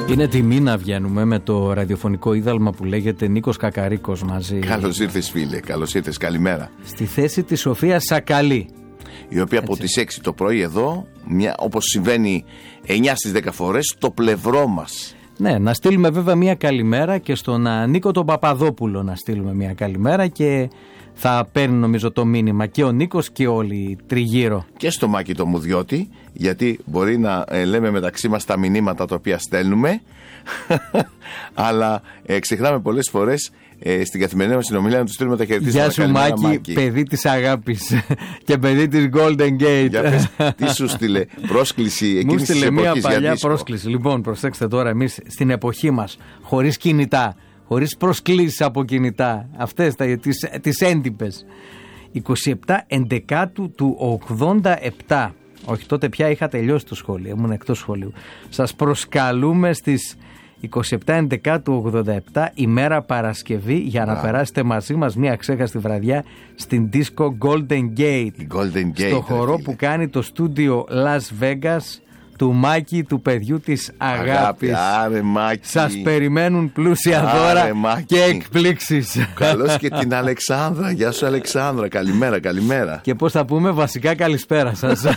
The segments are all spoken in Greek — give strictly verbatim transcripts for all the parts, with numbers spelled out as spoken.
Είναι τιμή να βγαίνουμε με το ραδιοφωνικό είδαλμα που λέγεται Νίκος Κακαρίκος μαζί. Καλώς ήρθες φίλε, καλώς ήρθες, καλημέρα. Στη θέση της Σοφίας Σακαλή, η οποία από τις έξι το πρωί εδώ, μια, όπως συμβαίνει εννιά στις δέκα φορές, στο πλευρό μας. Ναι, να στείλουμε βέβαια μια καλημέρα και στον Νίκο τον Παπαδόπουλο να στείλουμε μια καλημέρα και θα παίρνει νομίζω το μήνυμα και ο Νίκος και όλοι τριγύρω. Και στο Μάκη το Μουδιώτη, γιατί μπορεί να ε, λέμε μεταξύ μας τα μηνύματα τα οποία στέλνουμε, αλλά ε, ξεχνάμε πολλές φορές ε, στην καθημερινή μας συνομιλία να του στείλουμε τα χαιρετίσματα. Γεια σου Μάκη, Μάκη, παιδί της αγάπης και παιδί της Golden Gate. Για πες, τι σου στείλε, πρόσκληση εκείνης της εποχής? Μου στείλε μια παλιά δίσκο. πρόσκληση. Λοιπόν, προσέξτε τώρα, εμείς στην εποχή μας, χωρίς κινητά, χωρίς προσκλήσεις από κινητά, αυτές τα, τις, τις έντυπες, είκοσι επτά Ενδεκάτου του ογδόντα επτά, όχι τότε πια είχα τελειώσει το σχολείο, ήμουν εκτός σχολείου, σας προσκαλούμε στις είκοσι επτά Ενδεκάτου ογδόντα επτά, ημέρα Παρασκευή, για να yeah. περάσετε μαζί μας μια ξέχαστη βραδιά στην Disco Golden Gate, Golden Gate στο χορό που κάνει το στούντιο Las Vegas του Μάκη, του παιδιού της αγάπης. Άρε Μάκη. Σας περιμένουν πλούσια δώρα και εκπλήξεις. Καλώς και την Αλεξάνδρα. Γεια σου Αλεξάνδρα. Καλημέρα, καλημέρα. Και πώς θα πούμε, βασικά καλησπέρα σας.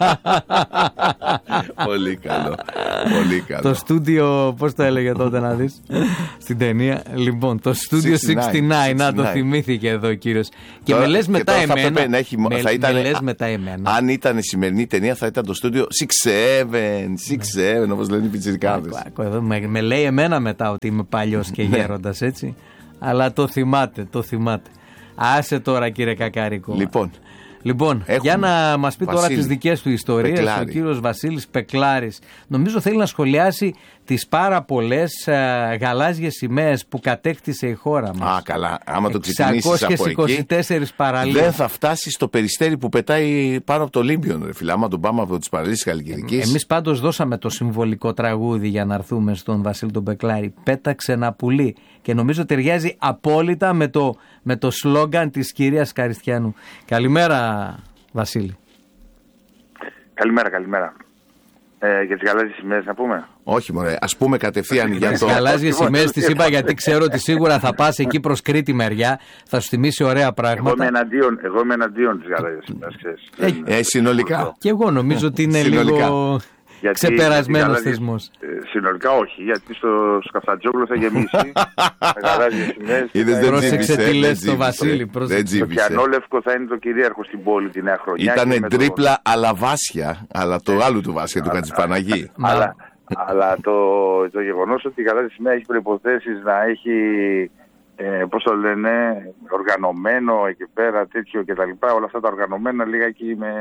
Πολύ καλό. Πολύ καλό. Το στούντιο, πώς το έλεγε τότε να δεις στην ταινία? Λοιπόν, το στούντιο εξήντα εννιά, να το θυμήθηκε εδώ ο κύριος. Και με λες μετά εμένα. Με λες μετά εμένα. Αν ήταν η σημερινή ταινία θα ήταν το στούντιο εξήντα επτά, όπως λένε οι πιτσιρικάδες. Με, με λέει εμένα μετά ότι είμαι παλιός και γέροντας, έτσι. Αλλά το θυμάται, το θυμάται. Άσε τώρα κύριε Κακαρίκο. Λοιπόν, λοιπόν για να μας πει Βασίλη, τώρα τις δικές του ιστορίες, Πεκλάρη. Ο κύριος Βασίλης Πεκλάρης, νομίζω θέλει να σχολιάσει τις πάρα πολλές uh, γαλάζιες σημαίες που κατέκτησε η χώρα μας. Α, καλά. Άμα το ξεκινήσεις από είκοσι τέσσερις παραλίες. Δεν θα φτάσει στο Περιστέρι που πετάει πάνω από το Ολύμπιον, ρε φίλε. Άμα τον πάμε από τις παραλίες της Χαλκιδικής. Εμείς πάντως δώσαμε το συμβολικό τραγούδι για να έρθουμε στον Βασίλη τον Πεκλάρη. Πέταξε ένα πουλί. Και νομίζω ταιριάζει απόλυτα με το, με το σλόγγαν της κυρίας Καριστιανού. Καλημέρα Βασίλη. Καλημέρα, καλημέρα. Ε, για τις γαλάζιες σημαίες να πούμε? Όχι μωρέ, ας πούμε κατευθείαν για το... Τις γαλάζιες σημαίες τις είπα γιατί ξέρω ότι σίγουρα θα πας εκεί προς Κρήτη μεριά, θα σου θυμίσει ωραία πράγματα. Εγώ είμαι εναντίον, εγώ είμαι εναντίον της γαλάζιες σημαίες, ξέρεις. Ε, ε, συνολικά. Και εγώ νομίζω ότι είναι συνολικά. λίγο γιατί, ξεπερασμένος θεσμός. Ε, συνολικά όχι, γιατί στο Καφτατζόγλου θα γεμίσει με γαλάζιες σημαίες. Πρόσεξε τι λες στο Βασίλη. Το κιανόλευκο θα είναι το κυρίαρχο στην πόλη τη νέα χρονιά. Ήτανε τρίπλα αλλά Βάσια, αλλά το άλλο του Βάσια, του Κατσιπαναγή. Αλλά, αλλά το, το γεγονός ότι η γαλάζια σημαία έχει προϋποθέσεις να έχει, ε, πώς το λένε, οργανωμένο εκεί πέρα τέτοιο κτλ. Όλα αυτά τα οργανωμένα λίγα με...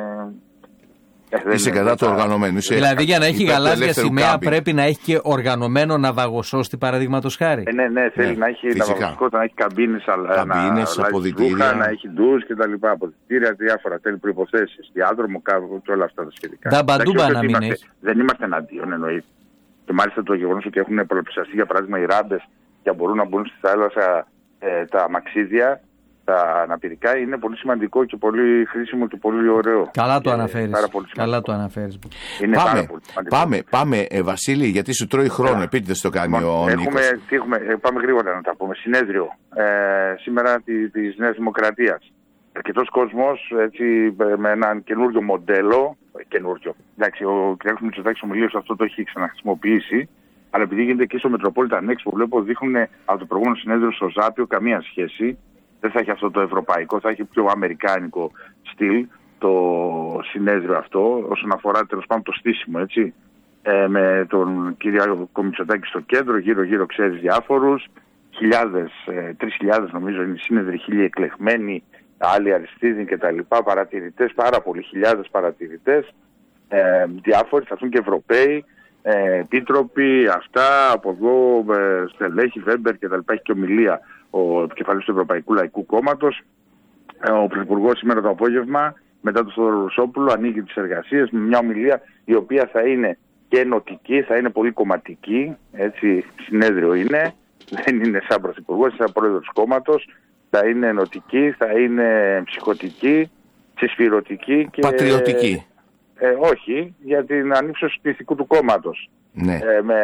Ε, Είσαι κατά το οργανωμένο. Είσαι δηλαδή για να έχει γαλάζια σημαία κάμπι. Πρέπει να έχει και οργανωμένο ναυαγοσώστη, παραδείγματος χάρη. Ε, ναι, ναι, θέλει ναι, να έχει ναυαγοσώστη, να έχει καμπίνες, καμπίνες να, αποδυτήρια, να έχει ντους και τα λοιπά, αποδυτήρια, διάφορα, θέλει προϋποθέσεις, διάδρομο, κάπου και όλα αυτά τα σχετικά. Νταμπαντούμπα να μην έχει. Δεν είμαστε εναντίον, εννοείται. Και μάλιστα το γεγονός ότι έχουν πολλαπλασιαστεί για παράδειγμα οι ράμπες και μπορούν να μπουν στη θάλασσα ε, τα μαξίδια. Τα αναπηρικά είναι πολύ σημαντικό και πολύ χρήσιμο και πολύ ωραίο. Καλά το αναφέρεις. Καλά το αναφέρεις. Είναι πάμε, πάρα πολύ σημαντικό. Πάμε, πάμε ε, Βασίλη, γιατί σου τρώει χρόνο. Επίτηδες το κάνει ο έχουμε, Νίκος. έχουμε, πάμε γρήγορα να τα πούμε. Συνέδριο ε, σήμερα τη, της Νέας Δημοκρατίας. Αρκετός κόσμος έτσι, με έναν καινούριο μοντέλο. Καινούριο. Εντάξει, ο κ. Μητσοτάκης ομιλίως αυτό το έχει ξαναχρησιμοποιήσει. Αλλά επειδή γίνεται και στο Metropolitan Expo που βλέπω δείχνουν από το προηγούμενο συνέδριο στο Ζάπιο καμία σχέση. Δεν θα έχει αυτό το ευρωπαϊκό, θα έχει πιο αμερικάνικο στυλ το συνέδριο αυτό, όσον αφορά τέλος πάντων το στήσιμο, έτσι. Ε, με τον κύριο Μητσοτάκη στο κέντρο, γύρω-γύρω ξέρεις διάφορους, χιλιάδες, ε, τρεις χιλιάδες νομίζω είναι οι σύνεδροι, χίλιοι εκλεγμένοι, άλλοι αριστείδοι και τα λοιπά, παρατηρητές, πάρα πολλοί, χιλιάδες παρατηρητές, ε, διάφοροι, θα έρθουν και Ευρωπαίοι, ε, επίτροποι, αυτά, από εδώ, ε, στελέχη, Βέμπερ και τα λοιπά, έχει και ομιλία ο επικεφαλής του Ευρωπαϊκού Λαϊκού Κόμματος. Ο Πρωθυπουργός σήμερα το απόγευμα, μετά το Θόδωρο Ρουσόπουλο, ανοίγει τις εργασίες με μια ομιλία η οποία θα είναι και ενωτική, θα είναι πολύ κομματική, έτσι συνέδριο είναι, δεν είναι σαν Πρωθυπουργός, είναι σαν Πρόεδρος κόμματος, θα είναι ενωτική, θα είναι ψυχωτική, συσφυρωτική και... Πατριωτική. Ε, όχι, για την ανύψωση του ηθικού του κόμματος. ναι. ε, με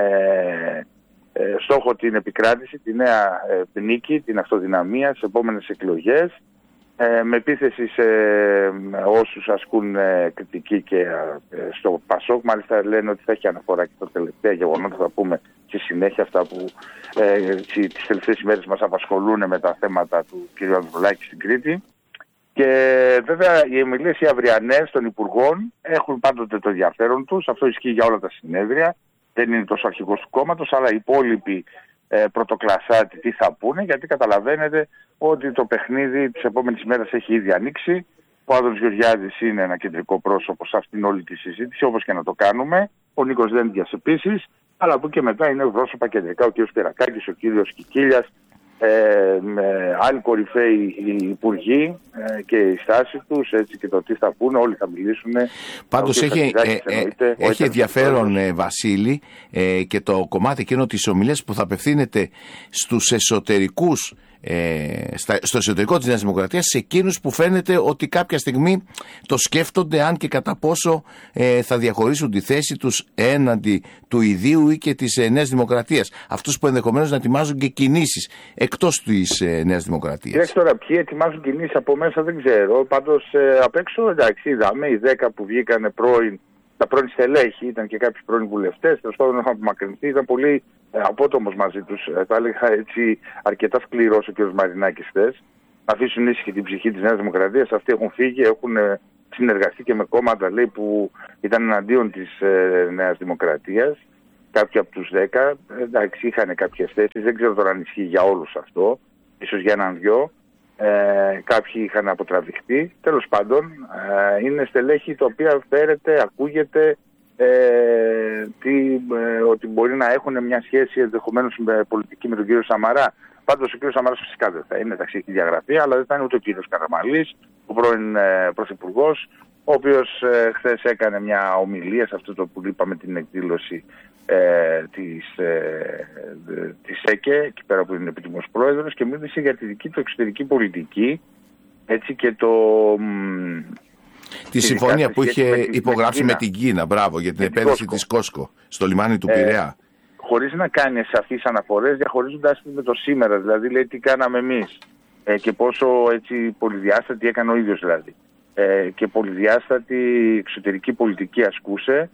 ε, στόχο την επικράτηση, τη νέα ε, νίκη, την αυτοδυναμία στις επόμενες εκλογές, ε, με επίθεση σε ε, όσους ασκούν ε, κριτική και ε, στο Πασόκ. Μάλιστα λένε ότι θα έχει αναφορά και τα τελευταία γεγονότα, θα πούμε στη συνέχεια αυτά που ε, τις τελευταίες ημέρες μας απασχολούν με τα θέματα του κ. Ανδρουλάκη στην Κρήτη. Και βέβαια οι ομιλίες οι αυριανές των υπουργών έχουν πάντοτε το ενδιαφέρον τους. Αυτό ισχύει για όλα τα συνέδρια. Δεν είναι τόσο αρχηγός του κόμματος, αλλά οι υπόλοιποι ε, πρωτοκλασσάτοι τι θα πούνε, γιατί καταλαβαίνετε ότι το παιχνίδι της επόμενης μέρας έχει ήδη ανοίξει. Ο Άδωνης Γεωργιάδης είναι ένα κεντρικό πρόσωπο σε αυτήν όλη τη συζήτηση, όπως και να το κάνουμε. Ο Νίκος Δένδιας επίσης, αλλά από και μετά είναι πρόσωπα κεντρικά ο κ. Σπυρακάκης, ο κ. Κικίλιας, Ε, με άλλοι κορυφαίοι οι υπουργοί ε, και η στάση τους, έτσι, και το τι θα πούνε, όλοι θα μιλήσουν. Πάντως έχει, ε, ε, έχει ενδιαφέρον, ε, Βασίλη, ε, και το κομμάτι εκείνο της ομιλίας που θα απευθύνεται στους εσωτερικούς, ε, στα, στο εσωτερικό της Νέας Δημοκρατίας, σε εκείνους που φαίνεται ότι κάποια στιγμή το σκέφτονται αν και κατά πόσο ε, θα διαχωρίσουν τη θέση τους έναντι του ιδίου ή και της ε, Νέας Δημοκρατίας. Αυτούς που ενδεχομένως να ετοιμάζουν και κινήσεις εκτός της ε, Νέας Δημοκρατίας. Κοιτάξτε τώρα, ποιοι ετοιμάζουν κινήσεις από μέσα δεν ξέρω. Πάντως ε, απ' έξω, εντάξει, είδαμε οι δέκα που βγήκαν πρώην, τα πρώην στελέχη, ήταν και κάποιοι πρώην βουλευτές, τέλος πάντων είχαν απομακρυνθεί, ήταν πολύ ε, απότομος μαζί τους. Ε, θα έλεγα έτσι αρκετά σκληρός ο κ. Μαρινάκης χθες. Να αφήσουν ήσυχη την ψυχή της Νέας Δημοκρατίας. Αυτοί έχουν φύγει, έχουν ε, συνεργαστεί και με κόμματα, λέει, που ήταν εναντίον της ε, Νέας Δημοκρατίας. Κάποιοι από τους δέκα, ε, εντάξει, είχαν κάποιες θέσεις, δεν ξέρω τώρα αν ισχύει για όλους αυτό, ίσως για έναν-δυο. Ε, κάποιοι είχαν αποτραβηχτεί. Τέλος πάντων, ε, είναι στελέχη τα οποία φέρεται, ακούγεται ε, τι, ε, ότι μπορεί να έχουν μια σχέση ενδεχομένως με πολιτική με τον κύριο Σαμαρά. Πάντως ο κύριος Σαμαράς φυσικά δεν θα είναι, εντάξει, έχει διαγραφεί, αλλά δεν θα είναι ούτε ο κύριος Καραμανλής, ο πρώην ε, πρωθυπουργός, ο οποίος ε, χθες έκανε μια ομιλία σε αυτό το που είπαμε την εκδήλωση ε, της, ε, της ΕΚΕ, εκεί πέρα που είναι επίτιμος πρόεδρος, και μίλησε για τη δική του εξωτερική πολιτική, έτσι, και το... Τη συμφωνία που είχε με υπογράψει με, με την Κίνα, μπράβο, για την επένδυση της Κόσκο στο λιμάνι του Πειραιά. Ε, χωρίς να κάνει σαφείς αναφορές, διαχωρίζοντας με το σήμερα, δηλαδή λέει τι κάναμε εμείς ε, και πόσο έτσι πολυδιάστατη έκανε ο ίδιος δηλαδή. Ε, και πολυδιάστατη εξωτερική πολιτική ασκούσε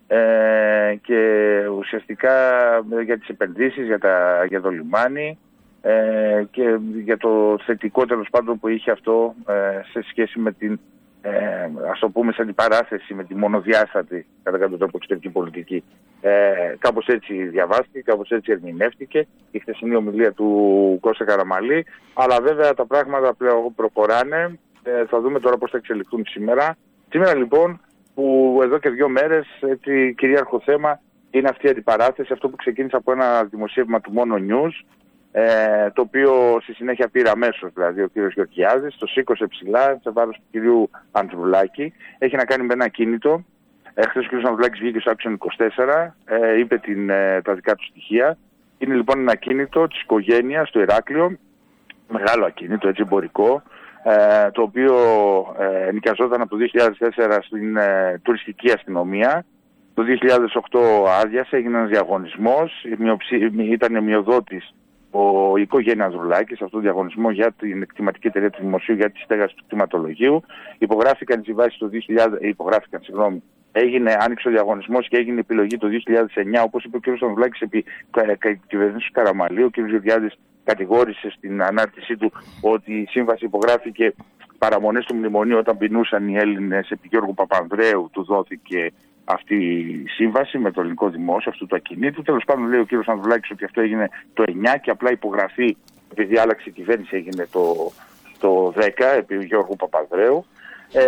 ε, και ουσιαστικά για τις επενδύσεις, για, τα, για το λιμάνι ε, και για το θετικό τέλος πάντων που είχε αυτό ε, σε σχέση με την, ε, ας το πούμε, σε αντιπαράθεση με τη μονοδιάστατη κατά κάποιο τρόπο εξωτερική πολιτική. Ε, κάπως έτσι διαβάστηκε, κάπως έτσι ερμηνεύτηκε η χθεσινή ομιλία του Κώστα Καραμανλή, αλλά βέβαια τα πράγματα πλέον προχωράνε. Ε, θα δούμε τώρα πώς θα εξελιχθούν σήμερα. Σήμερα λοιπόν, που εδώ και δύο μέρες έτσι, κυρίαρχο θέμα είναι αυτή η αντιπαράθεση, αυτό που ξεκίνησε από ένα δημοσίευμα του Mono News, ε, το οποίο στη συνέχεια πήρε αμέσως, δηλαδή ο κύριος Γεωργιάδης, το σήκωσε ψηλά σε βάρος του κυρίου Ανδρουλάκη. Έχει να κάνει με ένα ακίνητο. Ε, χθες ο κύριος Ανδρουλάκης βγήκε στο Action είκοσι τέσσερα, ε, είπε την, ε, τα δικά του στοιχεία. Είναι λοιπόν ένα ακίνητο της οικογένειας στο Ηράκλειο, μεγάλο ακίνητο, έτσι εμπορικό, Ε, το οποίο ε, ενοικιαζόταν από το δύο χιλιάδες τέσσερα στην ε, τουριστική αστυνομία. Το δύο χιλιάδες οκτώ άδειασε, έγινε ένας διαγωνισμός, ήταν μειοδότης ο, η οικογένεια Ανδρουλάκη σε αυτόν τον διαγωνισμό για την εκτιματική εταιρεία του Δημοσίου για τη στέγαση του κτηματολογίου. Υπογράφηκαν οι συμβάσεις το δύο χιλιάδες, υπογράφηκαν, συγγνώμη, έγινε, άνοιξε ο διαγωνισμός και έγινε επιλογή το δύο χιλιάδες εννιά, όπως είπε ο κ. Ανδρουλάκης επί κυβερνήσεως του Καραμανλή. Ο κ. Γεωργιάδης κατηγόρησε στην ανάρτησή του ότι η σύμβαση υπογράφηκε παραμονές του μνημονίου όταν πεινούσαν οι Έλληνες. Επί Γιώργου Παπανδρέου του δόθηκε αυτή η σύμβαση με το ελληνικό δημόσιο αυτού του ακινήτου. Τέλος πάντων, λέει ο κ. Ανδρουλάκης ότι αυτό έγινε το εννιά και απλά υπογραφή, επειδή άλλαξε η κυβέρνηση, έγινε το, το δέκα επί Γιώργου Παπανδρέου. Ε,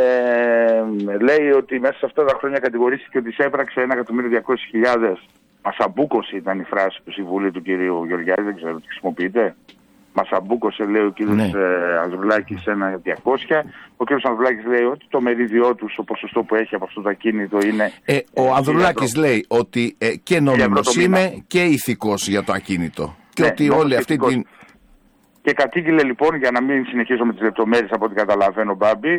λέει ότι μέσα σε αυτά τα χρόνια κατηγορήθηκε ότι έπραξε ένα εκατομμύριο διακόσιες χιλιάδες. Μασαμπούκωσε ήταν η φράση του Συμβουλίου του κ. Γεωργιάδη, δεν ξέρω τι χρησιμοποιείτε. Μασαμπούκωσε, λέει ο κ. Ναι. Ανδρουλάκης, ένα διακόσια. Ο κ. Ανδρουλάκης λέει ότι το μερίδιό του στο ποσοστό που έχει από αυτό το ακίνητο είναι. Ε, ο ε, Ανδρουλάκης λέει ότι ε, και νόμιμος είμαι και ηθικός για το ακίνητο. Και ναι, ότι όλη αυτή την. Και κατήγγειλε λοιπόν, για να μην συνεχίσω με τις λεπτομέρειες από ό,τι καταλαβαίνω, Μπάμπη,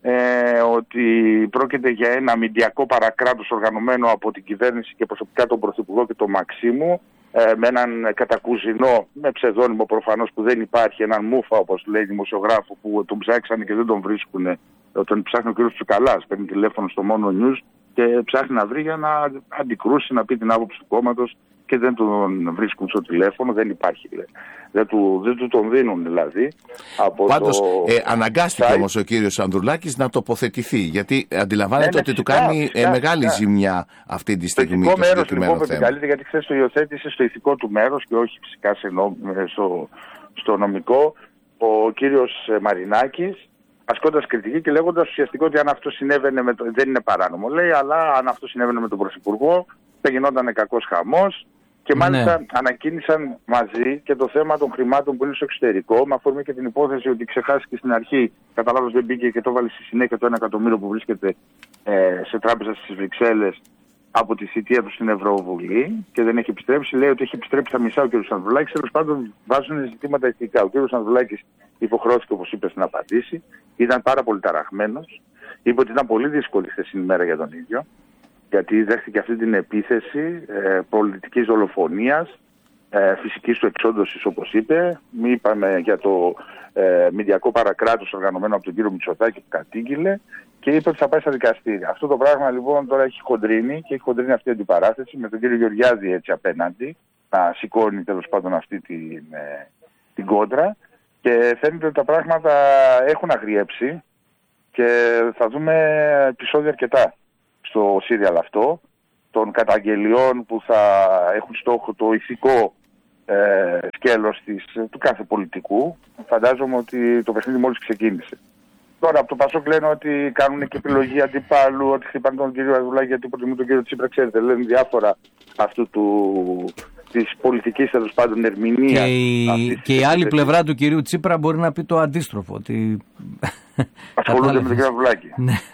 ε, ότι πρόκειται για ένα μηντιακό παρακράτος οργανωμένο από την κυβέρνηση και προσωπικά τον Πρωθυπουργό και τον Μαξίμου, ε, με έναν κατακουζινό, με ψευδόνυμο προφανώς που δεν υπάρχει, έναν μούφα όπως λέει δημοσιογράφο που τον ψάξανε και δεν τον βρίσκουν. Τον ψάχνει ο κ. Τσουκαλάς, παίρνει τηλέφωνο στο Μόνο News και ψάχνει να βρει για να αντικρούσει, να πει την άποψη του κόμματος και δεν τον βρίσκουν στο τηλέφωνο, δεν υπάρχει. Δεν του, δεν του τον δίνουν δηλαδή. Από Πάντως το... ε, αναγκάστηκε site. όμως ο κύριος Ανδρουλάκης να τοποθετηθεί, γιατί αντιλαμβάνεται ναι, ναι, ότι φυσικά, του κάνει φυσικά, ε, μεγάλη φυσικά. ζημιά αυτή τη στιγμή το το μέρος, συγκεκριμένο λοιπόν, θέμα. Καλύτερα, γιατί χθες το υιοθέτησε στο ηθικό του μέρος και όχι φυσικά σε νο, στο, στο νομικό ο κύριος Μαρινάκης, ασκώντας κριτική και λέγοντας ουσιαστικά ότι αν αυτό συνέβαινε με το, δεν είναι παράνομο λέει, αλλά αν αυτό συνέβαινε με τον Πρωθυπουργό θα γινόταν κακός χαμός. Και μάλιστα ναι. ανακοίνησαν μαζί και το θέμα των χρημάτων που είναι στο εξωτερικό, με αφορμή και την υπόθεση ότι ξεχάστηκε στην αρχή, κατά λάθος δεν μπήκε και το βάλει στη συνέχεια το ένα εκατομμύριο που βρίσκεται ε, σε τράπεζα στις Βρυξέλλες από τη θητεία του στην Ευρωβουλή και δεν έχει επιστρέψει. Λέει ότι έχει επιστρέψει τα μισά ο κ. Ανδρουλάκης. Τέλος πάντων βάζουν ζητήματα ηθικά. Ο κ. Ανδρουλάκης υποχρεώθηκε, όπως είπε, να απαντήσει. Ήταν πάρα πολύ ταραχμένος. Είπε ότι ήταν πολύ δύσκολη χθεσινή ημέρα για τον ίδιο. Γιατί δέχτηκε αυτή την επίθεση ε, πολιτικής δολοφονίας, ε, φυσικής του εξόντωσης όπως είπε. Μη είπαμε για το ε, μηντιακό παρακράτος οργανωμένο από τον κύριο Μητσοτάκη που κατήγγειλε και είπε ότι θα πάει στα δικαστήρια. Αυτό το πράγμα λοιπόν τώρα έχει χοντρίνει και έχει χοντρίνει αυτή η αντιπαράθεση με τον κύριο Γεωργιάδη έτσι απέναντι, να σηκώνει τέλος πάντων αυτή την, ε, την κόντρα και φαίνεται ότι τα πράγματα έχουν αγριέψει και θα δούμε επεισόδια αρκετά στο σύριαλ αυτό, των καταγγελιών που θα έχουν στόχο το ηθικό ε, σκέλος της, του κάθε πολιτικού. Φαντάζομαι ότι το παιχνίδι μόλις ξεκίνησε. Τώρα από το Πασόκ λένε ότι κάνουν και επιλογή αντιπάλου, ότι χτυπάνε τον κύριο Ανδρουλάκη γιατί προτιμούν τον κύριο Τσίπρα, ξέρετε, λένε διάφορα αυτού του... της πολιτικής τέλος πάντων ερμηνείας. Και η, και η άλλη πλευρά του κυρίου Τσίπρα μπορεί να πει το αντίστροφο. Ότι... ασχολούνται με τον κύριο Ανδρουλάκη.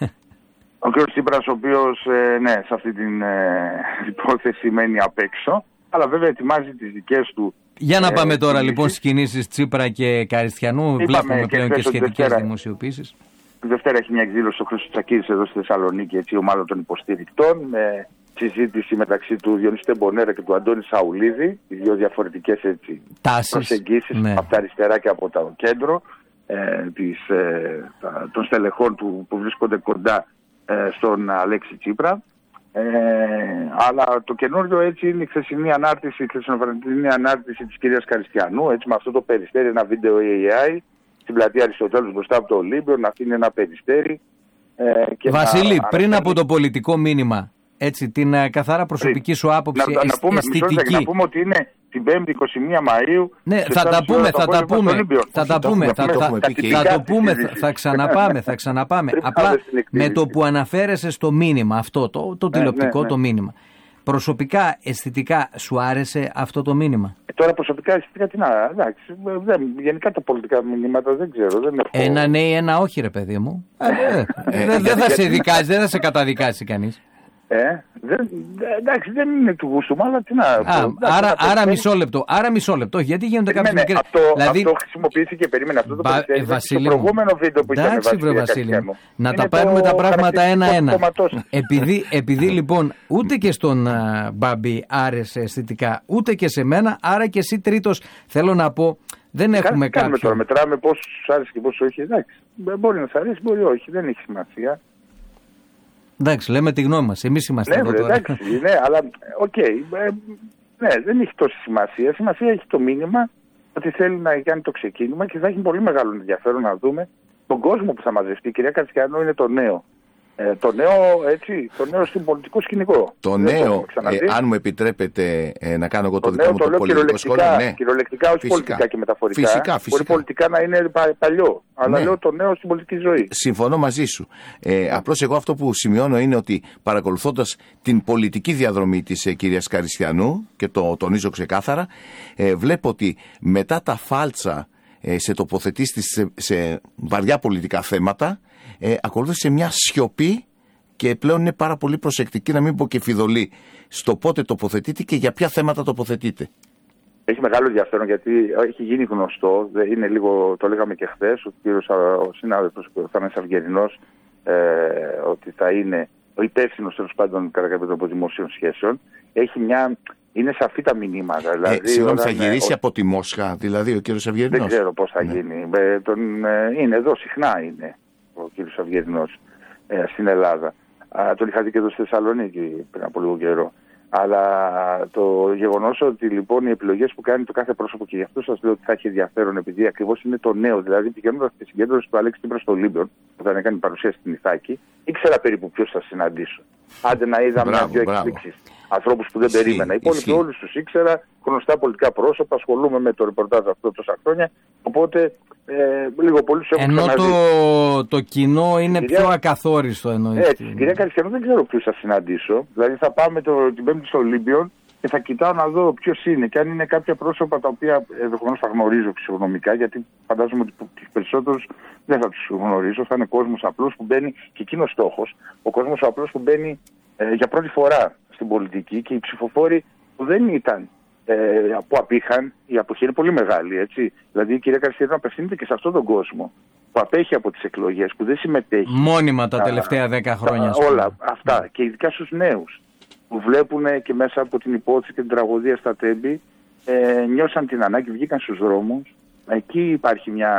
Ο κ. Τσίπρας, ο οποίος ε, ναι, σε αυτή την ε, υπόθεση μένει απ' έξω, αλλά βέβαια ετοιμάζει τις δικές του. Για να ε, πάμε τώρα κινήσεις. λοιπόν στις κινήσεις Τσίπρα και Καριστιανού. Είπαμε Βλέπουμε πλέον και σχετικές δημοσιοποιήσεις. Τη Δευτέρα έχει μια εκδήλωση ο Χρήστος Τσακίρης εδώ στη Θεσσαλονίκη, έτσι, ομάδα των υποστηρικτών, με συζήτηση μεταξύ του Διονύση Τεμπονέρα και του Αντώνη Σαουλίδη, οι δύο διαφορετικές προσεγγίσεις ναι. από τα αριστερά και από το κέντρο ε, της, ε, τα, των στελεχών του, που βρίσκονται κοντά στον Αλέξη Τσίπρα. Ε, αλλά το καινούριο έτσι είναι η χθεσινή ανάρτηση, η χθεσινοβραδινή ανάρτηση της κυρίας Καριστιανού, έτσι με αυτό το περιστέρι, ένα βίντεο έι άι στην πλατεία Αριστοτέλους μπροστά από το Ολύμπιο, να αφήνει ένα περιστέρι. Ε, και Βασίλη, να, πριν να... από το πολιτικό μήνυμα, έτσι, την uh, καθαρά προσωπική σου άποψη, να, εσ, να, πούμε, αισθητική. Να πούμε ότι είναι την Πέμπτη είκοσι μία Μαΐου. Ναι, θα τα πούμε, θα τα πούμε, θα τα πούμε, θα το πούμε, θα ξαναπάμε, θα ξαναπάμε. Απλά με το που αναφέρεσαι στο μήνυμα αυτό, το, το τηλεοπτικό ναι, ναι, ναι. το μήνυμα. Προσωπικά, αισθητικά, σου άρεσε αυτό το μήνυμα? Ε, τώρα προσωπικά, αισθητικά τι να, εντάξει, δεν, γενικά τα πολιτικά μηνύματα δεν ξέρω. Δεν έχω... Ένα ναι ή ένα όχι ρε παιδί μου. Δεν θα σε δικάσει, δεν θα σε καταδικάσει κανείς. Ε, δεν, εντάξει, δεν είναι του γούστου μου, αλλά τι να. Α, άρα, άρα, άρα μισό λεπτό. Άρα μισό λεπτό. Γιατί γίνονται κάποιες μικρές. Αυτό, δηλαδή... αυτό χρησιμοποιήθηκε, περίμενε αυτό το Μπα, ε, στο προηγούμενο βίντεο που είχε βρε Βασίλη μου. Να τα πάρουμε τα πράγματα ένα-ένα. επειδή, επειδή λοιπόν ούτε και στον uh, Μπάμπη άρεσε αισθητικά, ούτε και σε μένα, άρα και εσύ τρίτος, θέλω να πω, δεν έχουμε κάποιο. Τώρα, μετράμε πόσο σου άρεσε και πόσο όχι. Εντάξει, μπορεί να σου αρέσει, μπορεί όχι, δεν έχει σημασία. Εντάξει, λέμε τη γνώμη μας. Εμείς είμαστε ναι, εδώ τώρα. Εντάξει, ναι, αλλά οκ. Okay, ε, ναι, δεν έχει τόση σημασία. Σημασία έχει το μήνυμα ότι θέλει να κάνει το ξεκίνημα και θα έχει πολύ μεγάλο ενδιαφέρον να δούμε τον κόσμο που θα μαζευτεί. Η κυρία Καριστιανού είναι το νέο. Ε, το νέο, έτσι, το νέο στην πολιτικό σκηνικό. Το δεν νέο, το ε, αν μου επιτρέπετε ε, να κάνω εγώ το, το δικό νέο, μου το, το πολιτικό σχόλιο. Ναι. Κυριολεκτικά, όχι φυσικά. Πολιτικά και μεταφορικά. Φυσικά, φυσικά. Μπορεί πολιτικά να είναι πα, παλιό, αλλά ναι. λέω το νέο στην πολιτική ζωή. Συμφωνώ μαζί σου. Ε, απλώς εγώ αυτό που σημειώνω είναι ότι παρακολουθώντας την πολιτική διαδρομή της ε, κυρίας Καριστιανού, και το τονίζω ξεκάθαρα, ε, βλέπω ότι μετά τα φάλτσα ε, σε τοποθετήσεις σε, σε βαριά πολιτικά θέματα, Ε, ακολούθησε μια σιωπή και πλέον είναι πάρα πολύ προσεκτική, να μην πω και φιδωλή, στο πότε τοποθετείται και για ποια θέματα τοποθετείται. Έχει μεγάλο ενδιαφέρον γιατί έχει γίνει γνωστό, είναι λίγο, το λέγαμε και χθες, ο κύριος ο συνάδελφος ο Θανάσης Αυγερινός ε, ότι θα είναι ο υπεύθυνος τέλος πάντων κατά κάποιο τρόπο δημοσίων σχέσεων. Έχει μια... Είναι σαφή τα μηνύματα. Δηλαδή, ε, συγγνώμη, θα γυρίσει ο... από τη Μόσχα, δηλαδή ο κύριος Αυγερινός? Δεν ξέρω πώς θα ναι. γίνει. Ε, τον, ε, είναι εδώ, συχνά είναι ο κύριος Αυγερινός ε, στην Ελλάδα. Α, τον είχα δει και εδώ στη Θεσσαλονίκη πριν από λίγο καιρό. Αλλά το γεγονός ότι λοιπόν οι επιλογές που κάνει το κάθε πρόσωπο, και γι' αυτό σας λέω ότι θα έχει ενδιαφέρον, επειδή ακριβώς είναι το νέο, δηλαδή πηγαίνοντας στη συγκέντρωση του Αλέξη Τσίπρα στο Ολύμπιον, που θα έκανε παρουσίαση στην Ιθάκη, ήξερα περίπου ποιος θα συναντήσω. Άντε να είδα μια-δυο εκπλήξεις. Ανθρώπους που δεν Ισχύ, περίμενα. Οι υπόλοιποι όλους τους ήξερα, γνωστά πολιτικά πρόσωπα, ασχολούμαι με το ρεπορτάζ αυτό τόσα χρόνια. Οπότε ε, λίγο πολύ τους έχω ξαναδεί. Ενώ το, το κοινό είναι κυρία, πιο ακαθόριστο εννοείται. Έτσι, κυρία Καριστιανού, δεν ξέρω ποιους θα συναντήσω. Δηλαδή θα πάμε το, την Πέμπτη στο Ολύμπιον και θα κοιτάω να δω ποιος είναι. Και αν είναι κάποια πρόσωπα τα οποία ενδεχομένως θα γνωρίζω φυσιογνωμικά, γιατί φαντάζομαι ότι τους περισσότερους δεν θα τους γνωρίζω. Θα είναι κόσμος απλός που μπαίνει, και εκείνος στόχος, ο κόσμος απλός που μπαίνει ε, για πρώτη φορά στην πολιτική, και οι ψηφοφόροι που δεν ήταν, ε, που απήχαν, η αποχή είναι πολύ μεγάλη, έτσι. Δηλαδή η κυρία Καριστιανού απευθύνεται και σε αυτόν τον κόσμο που απέχει από τις εκλογές, που δεν συμμετέχει. Μόνιμα τα, τα τελευταία δέκα χρόνια. Τα, όλα αυτά. Και ειδικά στους νέους που βλέπουν και μέσα από την υπόθεση και την τραγωδία στα Τέμπη, ε, νιώσαν την ανάγκη, βγήκαν στους δρόμους. Εκεί υπάρχει μια...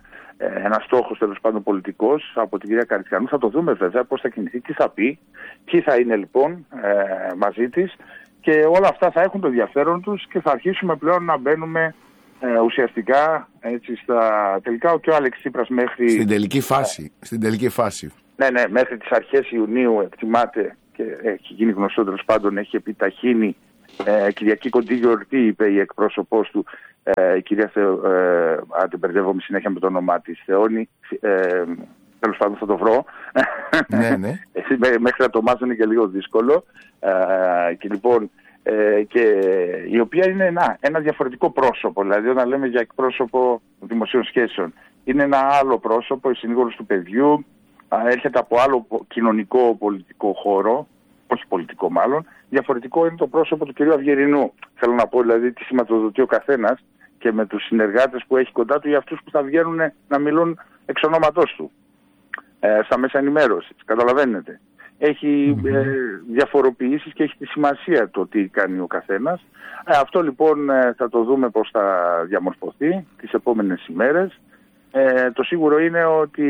ένα στόχος τέλος πάντων πολιτικός από την κυρία Καριστιανού. Θα το δούμε βέβαια πώς θα κινηθεί, τι θα πει, ποιοι θα είναι λοιπόν ε, μαζί της, και όλα αυτά θα έχουν το ενδιαφέρον τους και θα αρχίσουμε πλέον να μπαίνουμε ε, ουσιαστικά έτσι, στα τελικά. Και ο Άλεξ Τσίπρας μέχρι... Στην τελική φάση. Ε, στην τελική φάση. Ναι, ναι, μέχρι τις αρχές Ιουνίου εκτιμάται, και έχει γίνει γνωστό τέλος πάντων, έχει επιταχύνει ε, Κυριακή κοντή γιορτή, είπε η εκπρόσωπός του, ε, η κυρία Θεο, ε, αν την μπερδεύομαι συνέχεια με το όνομά της, Θεώνη, ε, τέλος πάντων θα το βρω. Ναι, ναι. Μέχρι να το μάθω είναι και λίγο δύσκολο. Ε, και λοιπόν, ε, και η οποία είναι ένα, ένα διαφορετικό πρόσωπο, δηλαδή όταν λέμε για εκπρόσωπο δημοσίων σχέσεων, είναι ένα άλλο πρόσωπο, η συνήγορος του παιδιού, έρχεται από άλλο κοινωνικό πολιτικό χώρο, όχι πολιτικό μάλλον. Διαφορετικό είναι το πρόσωπο του κυρίου Αυγερινού. Θέλω να πω δηλαδή τι σηματοδοτεί ο καθένας και με τους συνεργάτες που έχει κοντά του, για αυτούς που θα βγαίνουν να μιλούν εξ ονόματός του ε, στα μέσα ενημέρωσης. Καταλαβαίνετε. Έχει ε, διαφοροποιήσεις και έχει τη σημασία το τι κάνει ο καθένας. Ε, αυτό λοιπόν ε, θα το δούμε πώς θα διαμορφωθεί τις επόμενες ημέρες. Ε, το σίγουρο είναι ότι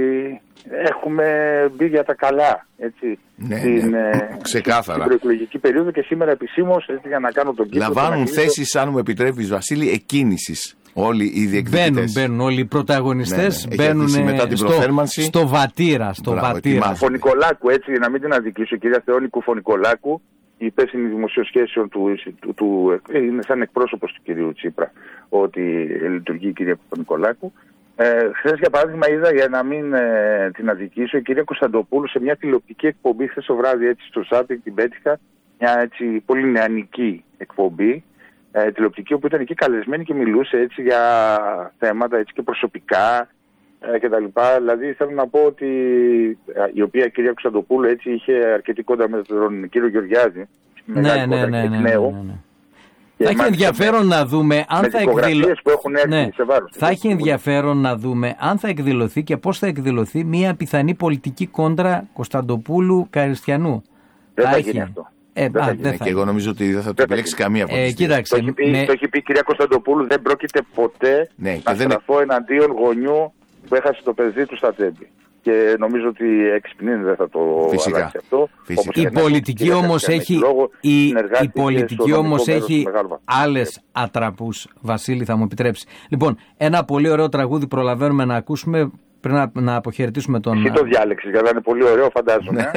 έχουμε μπει για τα καλά, έτσι, ναι, στην, ναι. Ξεκάθαρα. στην προεκλογική περίοδο, και σήμερα επισήμως, έτσι, για να κάνω τον κύκλο. Λαμβάνουν θέσεις, αν μου επιτρέπεις Βασίλη, εκκίνησης όλοι οι διεκδικητές. Μπαίνουν, μπαίνουν όλοι οι πρωταγωνιστές, ναι, ναι. μπαίνουν μετά την στο, στο βατήρα. Στο Μπράβο, βατήρα. Φωνικολάκου, έτσι, να μην την αδικήσω, κυρία Θεώνη Φωνικολάκου, η υπεύθυνη δημοσιοσχέσεων του, του, του, είναι σαν εκπρόσωπος του κυρίου Τσίπρα, ότι λειτουργεί η κυρία Φωνικολάκου. Ε, χθες για παράδειγμα είδα, για να μην ε, την αδικήσω, η κυρία Κωνσταντοπούλου σε μια τηλεοπτική εκπομπή χθες το βράδυ, έτσι, στο Σάπινγκ, την πέτυχα, μια έτσι πολύ νεανική εκπομπή, ε, τηλεοπτική, όπου ήταν εκεί καλεσμένη και μιλούσε έτσι για θέματα έτσι και προσωπικά ε, κτλ. Δηλαδή θέλω να πω ότι ε, η οποία η κυρία Κωνσταντοπούλου έτσι είχε αρκετή κόντρα με τον κύριο Γεωργιάδη. Ναι, ναι, ναι, ναι, ναι, ναι, ναι. Θα έχει ενδιαφέρον να δούμε αν θα εκδηλωθεί. Ναι. Θα έχει ενδιαφέρον να δούμε αν θα εκδηλωθεί και πώς θα εκδηλωθεί μια πιθανή πολιτική κόντρα Κωνσταντοπούλου-Καριστιανού. Δεν θα, θα γίνει αυτό. Ε, δεν α, θα δεν θα και εγώ νομίζω ότι δεν θα το επιλέξει καμία από τις δύο. Το έχει πει, με... το έχει πει η κυρία Κωνσταντοπούλου, δεν πρόκειται ποτέ ναι, να στραφώ δεν... εναντίον γονιού που έχασε το παιδί του στα Τέμπη. Και νομίζω ότι έξυπνη δεν θα το Φυσικά. αλλάξει αυτό. Φυσικά. Η πολιτική όμως έχει, η, η πολιτική όμως έχει άλλες ατραπούς, Βασίλη, θα μου επιτρέψει. Λοιπόν, ένα πολύ ωραίο τραγούδι προλαβαίνουμε να ακούσουμε πριν να, να αποχαιρετήσουμε τον... Εσύ το διάλεξες, γιατί είναι πολύ ωραίο, φαντάζομαι.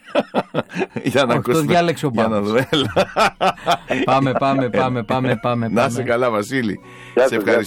Για να το διάλεξε ο Πάπας. πάμε, πάμε, πάμε, πάμε, πάμε. Να είσαι καλά, Βασίλη. Σε ευχαριστώ.